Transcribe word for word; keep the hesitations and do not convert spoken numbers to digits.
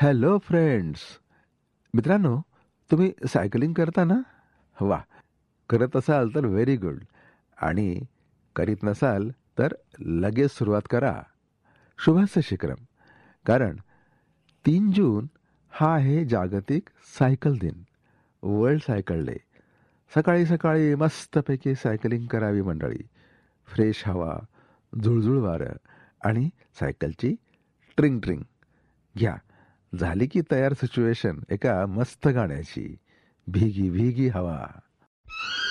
Hello friends. मित्रांनो, तुम्ही cycling करता ना? वा. करत असाल तर व्हेरी गुड. आणि करीत नसाल तर लगेच सुरुवात करा. शुभस्य शिखरम. कारण तीन जून हा आहे जागतिक सायकल दिन, वर्ल्ड सायकल डे. सकाळी सकाळी मस्तपैकी सायकलिंग करावी मंडळी. फ्रेश हवा, झुळझुळ वारं आणि सायकलची ट्रिंग ट्रिंग. घ्या. झाली की तयार सिच्युएशन एका मस्त गाण्याची. भीगी भीगी हवा.